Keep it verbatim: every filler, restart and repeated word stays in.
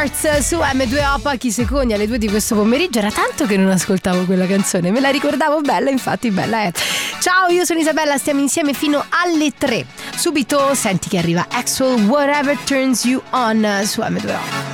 Hearts su emme due o, pochi secondi alle due di questo pomeriggio. Era tanto che non ascoltavo quella canzone, me la ricordavo bella, infatti bella è. Ciao, io sono Isabella, stiamo insieme fino alle tre. Subito senti che arriva Axwell, Whatever Turns You On su emme due o.